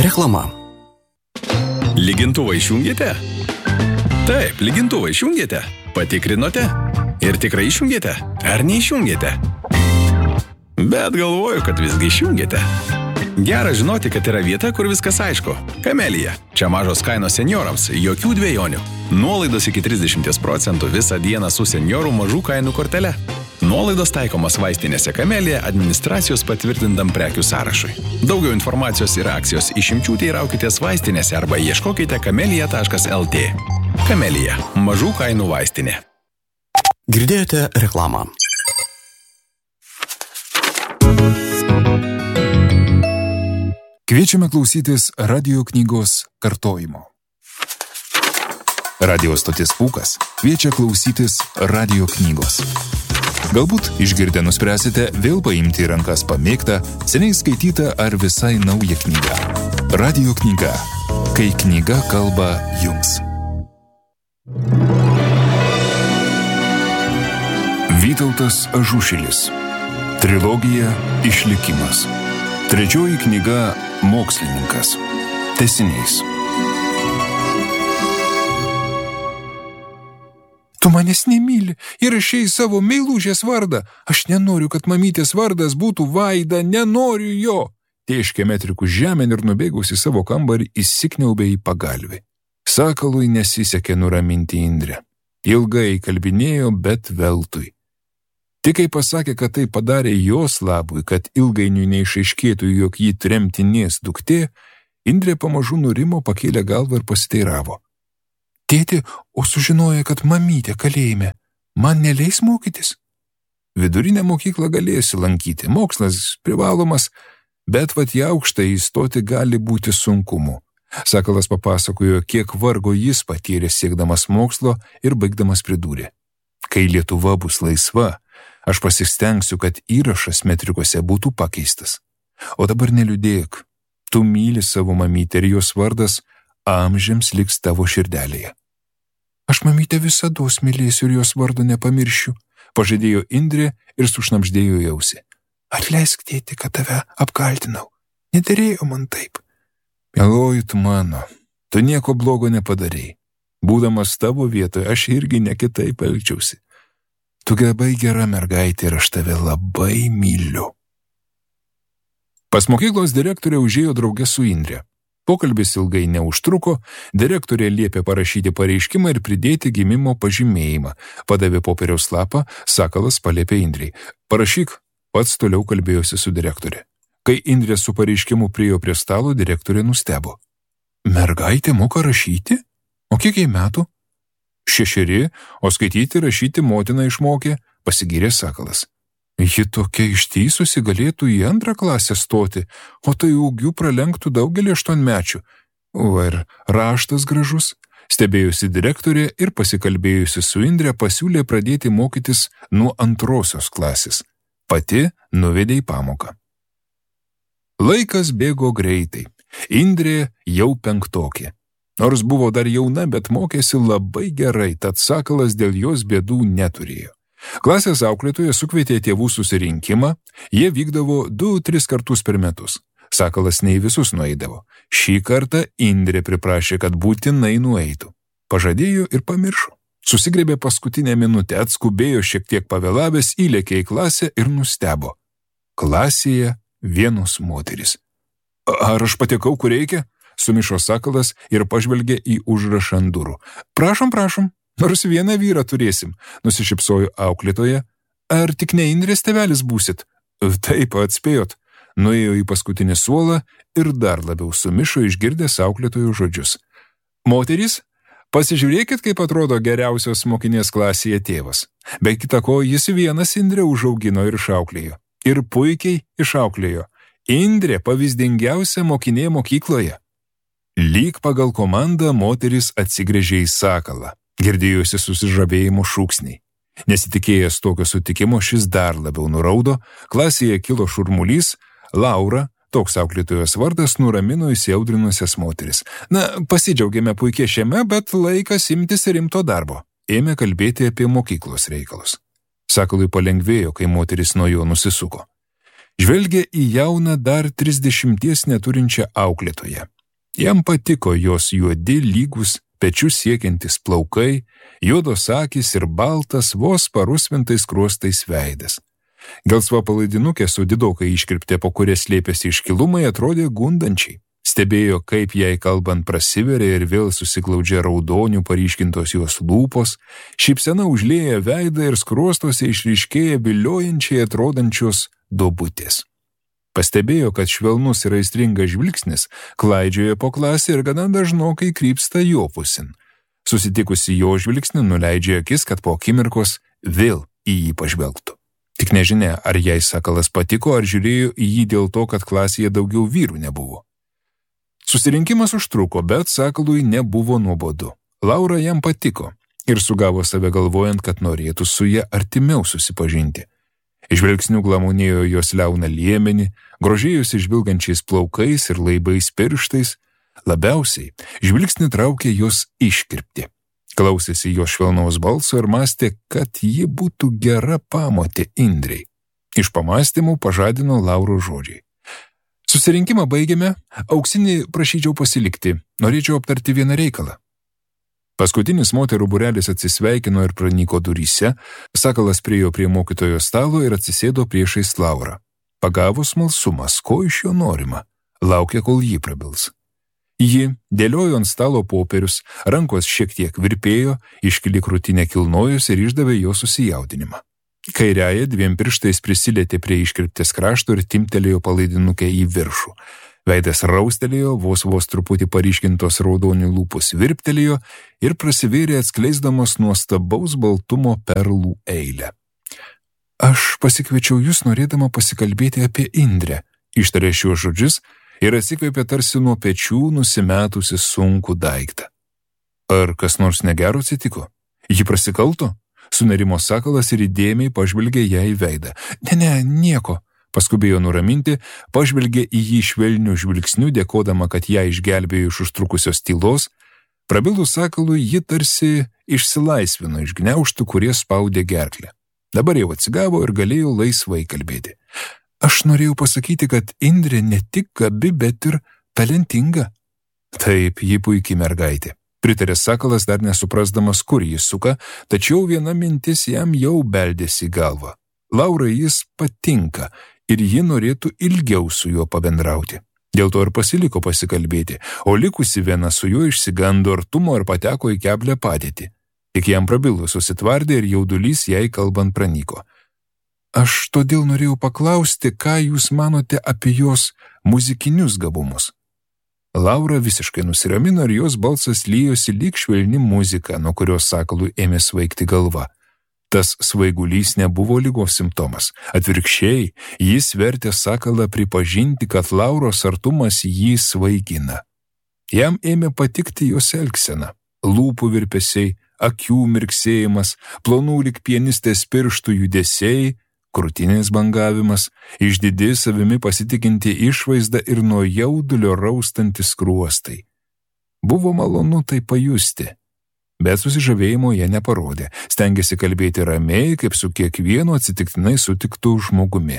Reklama. Lygintuvą išjungėte? Taip, lygintuvą išjungėte. Patikrinote? Ir tikrai išjungėte? Ar neišjungėte? Bet galvoju, kad visgi išjungėte. Gera žinoti, kad yra vieta, kur viskas aišku. Kamelija. Čia mažos kainos seniorams, jokių dvejonių. Nuolaidos iki 30% visą dieną su seniorų mažų kainų kortele. Nuolaidos taikomas vaistinėse Kamelija administracijos patvirtintam prekių sąrašui. Daugiau informacijos ir akcijos išimčių teiraukitės vaistinėse arba ieškokite kamelija.lt. Kamelija. Mažų kainų vaistinė. Girdėjote reklamą. Kviečiame klausytis radio knygos kartojimo. Radio stotis Pūkas kviečia klausytis radio knygos. Galbūt išgirdę nuspręsite vėl paimti į rankas pamėgtą, seniai skaitytą ar visai naują knygą. Radio knyga. Kai knyga kalba jums. Vytautas Ažušilis. Trilogija Išlikimas. Trečioji knyga Mokslininkas. Tęsiniais. Tu manęs nemyli ir rašei savo meilužės vardą. Aš nenoriu, kad mamytės vardas būtų Vaida, nenoriu jo. Tėškė metrikų žemėn ir nubėgus į savo kambarį įsikniaubė į pagalvį. Sakalui nesisekė nuraminti Indrę. Ilgai kalbinėjo, bet veltui. Tik kai pasakė, kad tai padarė jos labui, kad ilgainiui neišaiškėtų, jog jį tremtinės duktė, Indrė pamažu nurimo, pakėlė galvą ir pasiteiravo. Tėti, o sužinoja, kad mamytė kalėjime, man neleis mokytis? Vidurinę mokyklą galėsi lankyti, mokslas privalomas, bet vat į aukštą įstoti gali būti sunkumu. Sakalas papasakojo, kiek vargo jis patyrė siekdamas mokslo ir baigdamas pridūrė. Kai Lietuva bus laisva, aš pasistengsiu, kad įrašas metrikose būtų pakeistas. O dabar neliūdėk, tu myli savo mamytę ir jos vardas amžiams liks tavo širdelėje. Aš mamytę visados mylėsiu ir jos vardo nepamiršiu, pažadėjo Indrė ir sušnabždėjo į ausį. Atleisk, tėti, kad tave apkaltinau. Nederėjo man taip. Mieloji tu mano, tu nieko blogo nepadarei. Būdamas tavo vietoje, aš irgi ne kitaip elgčiausi. Tu labai gera mergaitė ir aš tave labai myliu. Pas mokyklos direktorė užėjo draugė su Indrė. Pokalbis ilgai neužtruko, direktorė liepė parašyti pareiškimą ir pridėti gimimo pažymėjimą. Padavė popieriaus lapą, Sakalas paliepė Indrei. Parašyk, pats toliau kalbėjosi su direktorė. Kai Indrė su pareiškimu priėjo prie stalo, direktorė nustebo. Mergaitė moka rašyti? O kiek jai metų? 6, o skaityti rašyti motina išmokė, pasigyrė Sakalas. Ji tokia ištįsusi galėtų į 2 klasę stoti, o tai ūgiu pralenktų daugelį 8-mečių. O ir raštas gražus. Stebėjusi direktorė ir pasikalbėjusi su Indrė pasiūlė pradėti mokytis nuo 2 klasės. Pati nuvedė į pamoką. Laikas bėgo greitai. Indrė jau 5. Nors buvo dar jauna, bet mokėsi labai gerai, tad Sakalas dėl jos bėdų neturėjo. Klasės auklėtoja sukvietė tėvų susirinkimą, jie vykdavo 2-3 kartus per metus. Sakalas ne į visus nueidavo. Šį kartą Indrė priprašė, kad būtinai nueitų. Pažadėjo ir pamiršo. Susigrėbė paskutinę minutę, atskubėjo šiek tiek pavėlavęs, įlėkė į klasę ir nustebo. Klasėje vienos moterys. Ar aš patekau, kur reikia? Sumišo Sakalas ir pažvelgė į užrašą ant durų. Prašom, prašom. Nors vieną vyrą turėsim, nusišypsojo auklėtoja. Ar tik ne Indrės tėvelis būsit? Taip, atspėjot. Nuėjo į paskutinį suolą ir dar labiau sumišo išgirdęs auklėtojų žodžius. Moterys, pasižiūrėkit, kaip atrodo geriausios mokinės klasėje tėvas. Be kita ko, jis vienas Indrę užaugino ir išauklėjo. Ir puikiai išauklėjo. Indrė pavyzdingiausia mokinė mokykloje. Lyg pagal komandą moteris atsigręžė į Sakalą. Girdėjosi susižavėjimo šūksniai. Nesitikėjęs tokio sutikimo, šis dar labiau nuraudo, klasėje kilo šurmulys, Laura, toks auklėtojos vardas, nuramino įsiaudrinusias moteris. Na, pasidžiaugėme puikiai šiame, bet laikas imtis rimto darbo. Ėmė kalbėti apie mokyklos reikalus. Sakalui palengvėjo, kai moteris nuo jo nusisuko. Žvelgė į jauną dar 30 neturinčią auklėtoją. Jam patiko jos juodi, lygus, pečius siekiantis plaukai, juodos akys ir baltas, vos parusvintais skruostais veidas. Gelsva palaidinukė su didokai iškirptė, po kuria slėpėsi iškilumai, atrodė gundančiai. Stebėjo, kaip jai kalbant prasiveria ir vėl susiglaudžia raudonių paryškintos jos lūpos, šypsena užlieja veidą ir skruostose išryškėja viliojančiai atrodančios duobutės. Pastebėjo, kad švelnus ir aistringas žvilgsnis klaidžioja po klasę ir gana dažnokai krypsta jo pusin. Susitikusi jo žvilgsnį nuleidžia akis, kad po akimirkos vėl į jį pažvelgtų. Tik nežinia, ar jai sakalas patiko, ar žiūrėjo į jį dėl to, kad klasėje daugiau vyrų nebuvo. Susirinkimas užtruko, bet sakalui nebuvo nuobodu. Laura jam patiko ir sugavo save galvojant, kad norėtų su ja artimiau susipažinti. Žvilgsnių glamonėjo jos liauną liemenį, grožėjusi žvilgančiais plaukais ir laibais pirštais, labiausiai žvilgsnį traukė jos iškirpti. Klausėsi jos švelnaus balso ir mąstė, kad ji būtų gera pamotė Indrei. Iš pamąstymų pažadino Lauro žodžiai. Susirinkimą baigėme, Auksinį prašyčiau pasilikti, norėčiau aptarti vieną reikalą. Paskutinis moterų būrelis atsisveikino ir pranyko duryse, sakalas priėjo prie mokytojo stalo ir atsisėdo priešais Laurą. Pagavo smalsumas, ko iš jo norima, laukė, kol jį prabils. Ji dėliojo ant stalo popierius, rankos šiek tiek virpėjo, iškili krūtinę kilnojus ir išdavė jo susijaudinimą. Kairiaja dviem pirštais prisilietė prie iškirptės krašto ir timtelėjo palaidinukę į viršų. Veidas raustelėjo, vos truputį paryškintos raudonių lūpos virptelėjo ir prasivėrė atskleisdamas nuostabaus baltumo perlų eilę. Aš pasikviečiau jūs norėdama pasikalbėti apie Indrę, ištarė šiuos žodžius ir atsikvėpė tarsi nuo pečių nusimetusi sunkų daiktą. Ar kas nors negero atsitiko? Ji prasikalto? Sunerimo sakalas ir įdėmiai pažvelgė ją į veidą. Ne, nieko. Paskubėjo nuraminti, pažvelgė į jį švelniu žvilgsniu, dėkodama, kad ją išgelbėjo iš užtrukusios tylos. Prabilus sakalui, ji tarsi išsilaisvino iš gniaužtų, kurie spaudė gerklę. Dabar jau atsigavo ir galėjo laisvai kalbėti. Aš norėjau pasakyti, kad Indrė ne tik gabi, bet ir talentinga. Taip, ji puikiai mergaitė. Pritarė sakalas, dar nesuprasdamas, kur jis suka, tačiau viena mintis jam jau beldėsi į galvą. Laurai jis patinka ir ji norėtų ilgiau su juo pabendrauti. Dėl to ir pasiliko pasikalbėti, o likusi viena su juo išsigando artumo ir pateko į keblią padėtį. Tik jam prabilus susitvardė ir jaudulys jai kalbant pranyko. Aš todėl norėjau paklausti, ką jūs manote apie jos muzikinius gabumus. Laura visiškai nusiramino ir jos balsas lijosi lyg švelni muzika, nuo kurios sakalui ėmė svaigti galva. Tas svaigulys nebuvo ligos simptomas. Atvirkščiai, jis vertė sakalą pripažinti, kad Lauros artumas jį svaigina. Jam ėmė patikti jos elgsena. Lūpų virpesiai, akių mirksėjimas, plonų lyg pianistės pirštų judesiai, krūtinės bangavimas, išdidi savimi pasitikinti išvaizda ir nuo jaudulio raustantis skruostai. Buvo malonu tai pajusti, bet susižavėjimo jie neparodė, stengėsi kalbėti ramiai, kaip su kiekvienu atsitiktinai sutiktų žmogumi.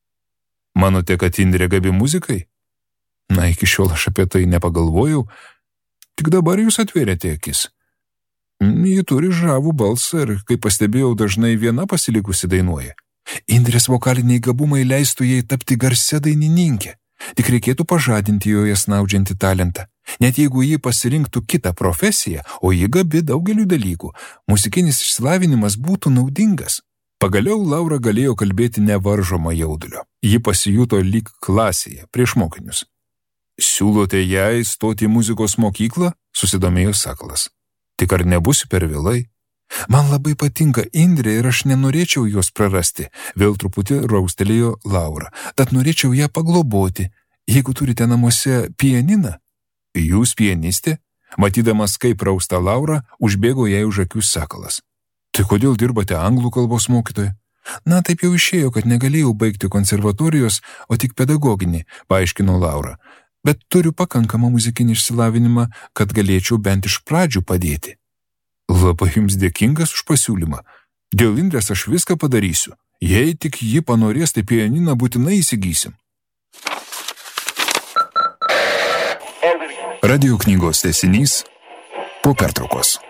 Manote, kad Indrė gabi muzikai? Na, iki šiol aš apie tai nepagalvojau, tik dabar jūs atvėrėte akis. Ji turi žavų balsą ir, kaip pastebėjau, dažnai viena pasilikusi dainuoja. Indrės vokaliniai gabumai leistų jai tapti garsia dainininkė. Tik reikėtų pažadinti joje snaudžiantį talentą. Net jeigu ji pasirinktų kitą profesiją, o ji gabi daugeliu dalykų, muzikinis išsilavinimas būtų naudingas. Pagaliau Laura galėjo kalbėti nevaržomą jaudulio. Ji pasijuto lyg klasėje, prieš mokinius. Siūlote jai stoti į muzikos mokyklą? Susidomėjo sakalas. Tik ar nebus per vėlai? Man labai patinka Indrė ir aš nenorėčiau jos prarasti, vėl truputį raustelėjo Laura, tad norėčiau ją pagloboti. Jeigu turite namuose pianiną? Jūs pianistė? Matydamas, kaip rausta Laura, užbėgo jai už akių sakalas. Tai kodėl dirbate anglų kalbos mokytoja? Na, taip jau išėjo, kad negalėjau baigti konservatorijos, o tik pedagoginį, paaiškino Laura. Bet turiu pakankamą muzikinį išsilavinimą, kad galėčiau bent iš pradžių padėti. Labai jums dėkingas už pasiūlymą. Dėl Indrės aš viską padarysiu. Jei tik ji panorės, tai pianiną būtinai įsigysim. Radio knygos tęsinys po pertraukos.